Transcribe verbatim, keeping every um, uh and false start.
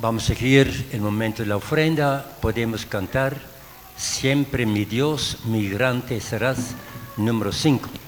Vamos a seguir el momento de la ofrenda. Podemos cantar Siempre mi Dios, migrante serás, número cinco.